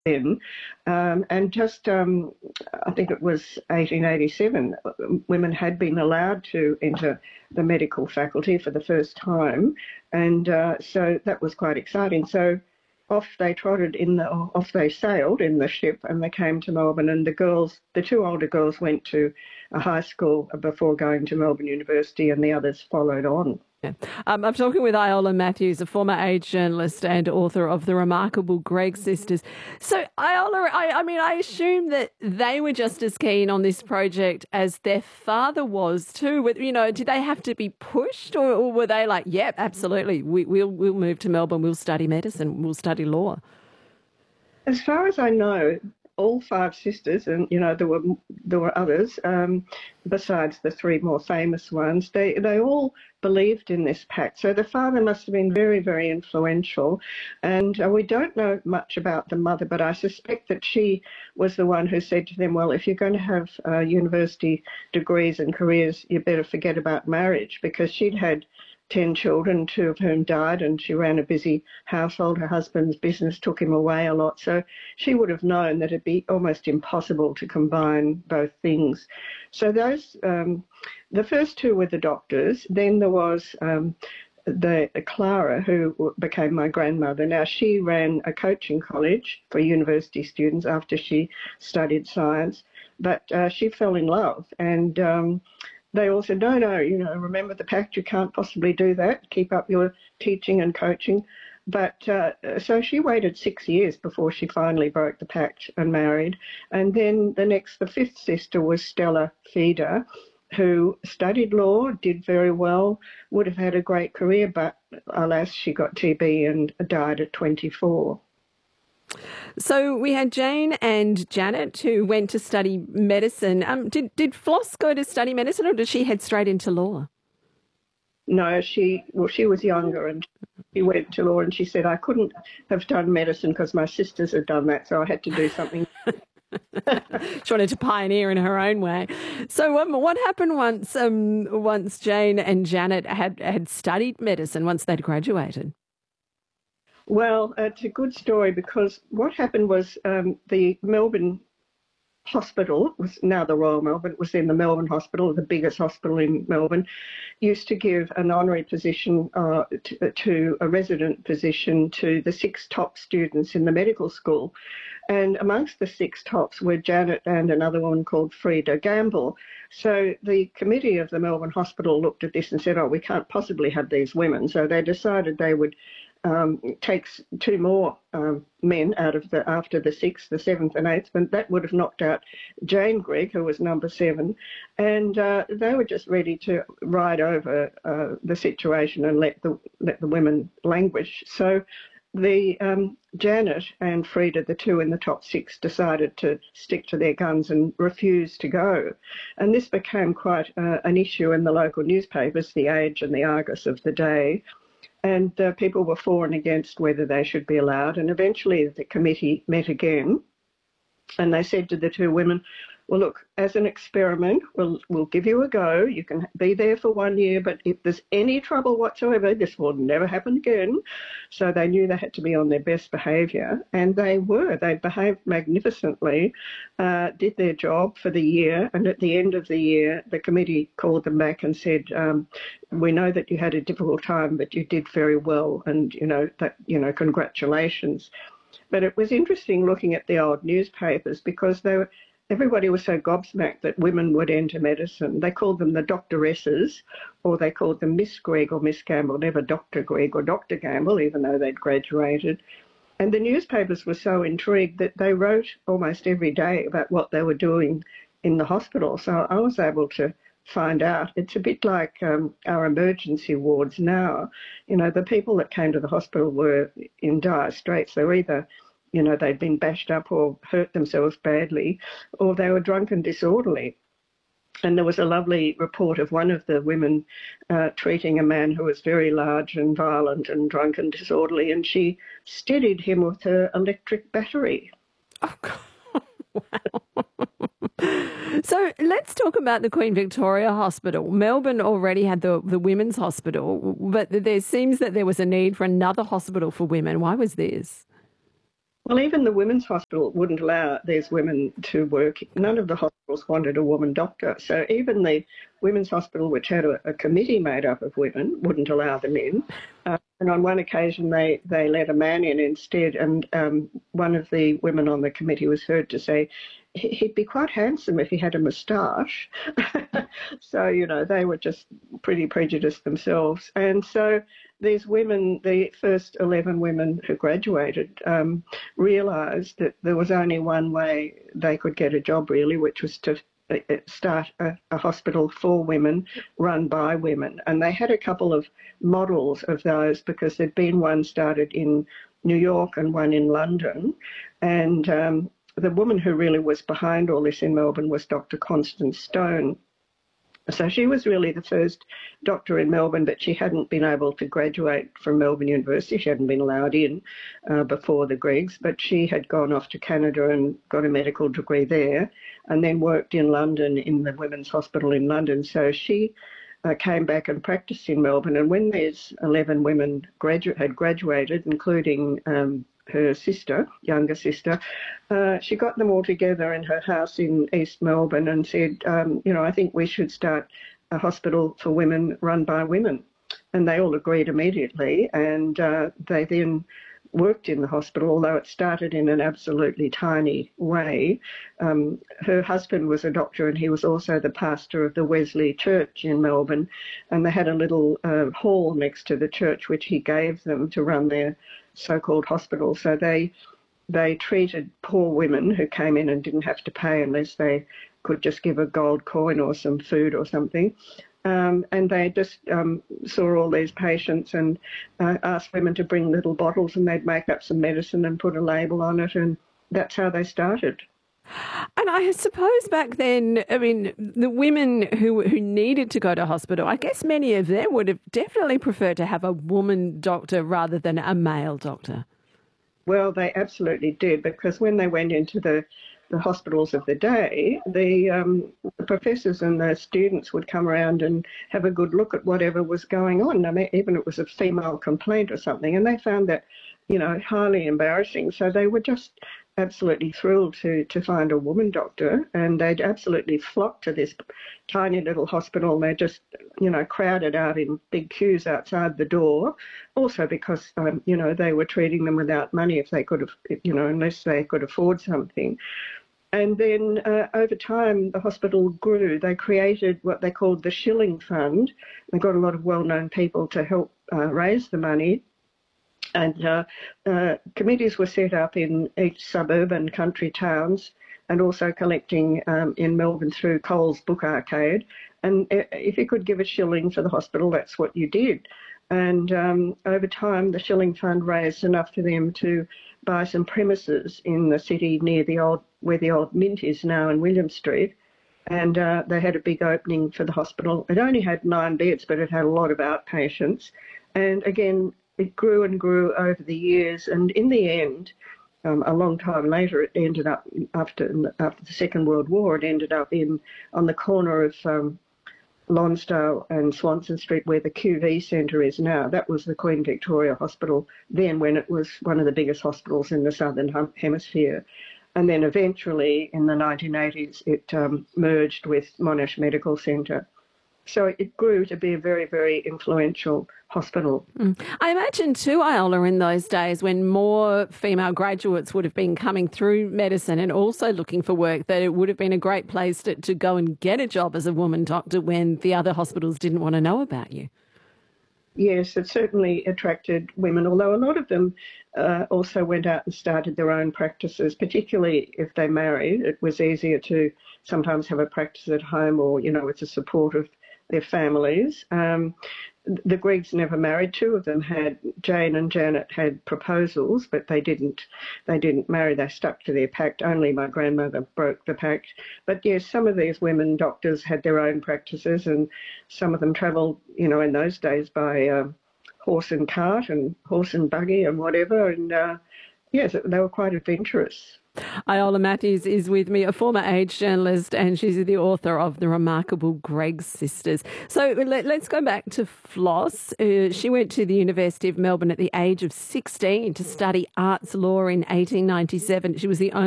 then. And just, I think it was 1887, women had been allowed to enter the medical faculty for the first time. And so that was quite exciting. So off they sailed in the ship, and they came to Melbourne, and the two older girls went to a high school before going to Melbourne University, and the others followed on. Yeah. I'm talking with Iola Matthews, a former age journalist and author of The Remarkable Gregg Sisters. So, Iola, I assume that they were just as keen on this project as their father was too. Did they have to be pushed, or were they like, yep, absolutely, we'll move to Melbourne, we'll study medicine, we'll study law? As far as I know, all five sisters, and there were others besides the three more famous ones. They all believed in this pact. So the father must have been very, very influential. And we don't know much about the mother, but I suspect that she was the one who said to them, well, if you're going to have university degrees and careers, you better forget about marriage, because she'd had 10 children, 2 of whom died, and she ran a busy household. Her husband's business took him away a lot. So she would have known that it'd be almost impossible to combine both things. So the first two were the doctors. Then there was the Clara, who became my grandmother. Now, she ran a coaching college for university students after she studied science, but she fell in love, and they all said, no, remember the pact, you can't possibly do that, keep up your teaching and coaching. But so she waited 6 years before she finally broke the pact and married. And then the fifth sister was Stella Feeder, who studied law, did very well, would have had a great career, but alas, she got TB and died at 24. So we had Jane and Janet, who went to study medicine. Did Floss go to study medicine, or did she head straight into law? No, she was younger, and she went to law, and she said, I couldn't have done medicine because my sisters had done that, so I had to do something. She wanted to pioneer in her own way. So what happened once Jane and Janet had studied medicine, once they'd graduated? Well, it's a good story, because what happened was the Melbourne Hospital, was now the Royal Melbourne, it was then the Melbourne Hospital, the biggest hospital in Melbourne, used to give an honorary position to a resident position to the 6 top students in the medical school. And amongst the 6 tops were Janet and another woman called Freda Gamble. So the committee of the Melbourne Hospital looked at this and said, we can't possibly have these women. So they decided they would take 2 more men after the 6th, the 7th and 8th, and that would have knocked out Jane Gregg, who was number 7, and they were just ready to ride over the situation and let the women languish. So the Janet and Freda, the 2 in the top 6, decided to stick to their guns and refuse to go. And this became quite an issue in the local newspapers, the Age and the Argus of the day. And people were for and against whether they should be allowed. And eventually the committee met again, and they said to the 2 women, well, look, as an experiment, we'll give you a go. You can be there for 1 year, but if there's any trouble whatsoever, this will never happen again. So they knew they had to be on their best behaviour, and they were. They behaved magnificently, did their job for the year, and at the end of the year, the committee called them back and said, we know that you had a difficult time, but you did very well, and, congratulations. But it was interesting looking at the old newspapers, because everybody was so gobsmacked that women would enter medicine. They called them the doctoresses, or they called them Miss Gregg or Miss Gamble, never Dr. Gregg or Dr. Gamble, even though they'd graduated. And the newspapers were so intrigued that they wrote almost every day about what they were doing in the hospital. So I was able to find out. It's a bit like our emergency wards now. The people that came to the hospital were in dire straits. They were either they'd been bashed up or hurt themselves badly, or they were drunk and disorderly. And there was a lovely report of one of the women treating a man who was very large and violent and drunk and disorderly, and she steadied him with her electric battery. Oh, God. Wow. So let's talk about the Queen Victoria Hospital. Melbourne already had the Women's Hospital, but there seems that there was a need for another hospital for women. Why was this? Well, even the women's hospital wouldn't allow these women to work. None of the hospitals wanted a woman doctor. So even the women's hospital, which had a committee made up of women, wouldn't allow them in. And on one occasion, they let a man in instead. And one of the women on the committee was heard to say, he'd be quite handsome if he had a moustache. So, you know, they were just pretty prejudiced themselves. And so these women, the first 11 women who graduated, realised that there was only one way they could get a job, really, which was to start a hospital for women run by women. And they had a couple of models of those because there'd been one started in New York and one in London. And the woman who really was behind all this in Melbourne was Dr. Constance Stone. So she was really the first doctor in Melbourne, but she hadn't been able to graduate from Melbourne University. She hadn't been allowed in before the Greggs, but she had gone off to Canada and got a medical degree there and then worked in London in the Women's Hospital in London. So she came back and practiced in Melbourne. And when these 11 women had graduated, including her sister, younger sister, she got them all together in her house in East Melbourne and said, you know, I think we should start a hospital for women run by women. And they all agreed immediately. And they then worked in the hospital, although it started in an absolutely tiny way. Her husband was a doctor and he was also the pastor of the Wesley Church in Melbourne. And they had a little hall next to the church which he gave them to run their so-called hospital. So they treated poor women who came in and didn't have to pay unless they could just give a gold coin or some food or something. And they just saw all these patients and asked women to bring little bottles and they'd make up some medicine and put a label on it, and that's how they started. And I suppose back then, I mean, the women who needed to go to hospital, I guess many of them would have definitely preferred to have a woman doctor rather than a male doctor. Well, they absolutely did, because when they went into the hospitals of the day, the professors and the students would come around and have a good look at whatever was going on. I mean, even if it was a female complaint or something, and they found that, you know, highly embarrassing. So they were just absolutely thrilled to find a woman doctor, and they'd absolutely flocked to this tiny little hospital. They just, you know, crowded out in big queues outside the door, also because, you know, they were treating them without money if they could have, you know, unless they could afford something. And then over time, the hospital grew. They created what they called the Shilling Fund. They got a lot of well-known people to help raise the money. And committees were set up in each suburban country towns and also collecting in Melbourne through Coles Book Arcade. And if you could give a shilling for the hospital, that's what you did. And over time, the Shilling Fund raised enough for them to buy some premises in the city near where the old Mint is now in William Street. And they had a big opening for the hospital. It only had 9 beds, but it had a lot of outpatients. And again, it grew and grew over the years. And in the end, a long time later, it ended up, after the Second World War, it ended up on the corner of Lonsdale and Swanston Street, where the QV Centre is now. That was the Queen Victoria Hospital then, when it was one of the biggest hospitals in the Southern Hemisphere. And then eventually, in the 1980s, it merged with Monash Medical Centre. So it grew to be a very, very influential hospital. I imagine too, Iola, in those days when more female graduates would have been coming through medicine and also looking for work, that it would have been a great place to go and get a job as a woman doctor when the other hospitals didn't want to know about you. Yes, it certainly attracted women, although a lot of them also went out and started their own practices, particularly if they married. It was easier to sometimes have a practice at home or, you know, with the support of their families. The Greggs never married. 2 of them had, Jane and Janet had proposals, but they didn't marry. They stuck to their pact. Only my grandmother broke the pact. But yes, some of these women doctors had their own practices, and some of them travelled, you know, in those days by horse and cart and horse and buggy and whatever. And yes, they were quite adventurous. Iola Matthews is with me, a former age journalist, and she's the author of The Remarkable Gregg Sisters. So let's go back to Floss. She went to the University of Melbourne at the age of 16 to study arts law in 1897. She was the only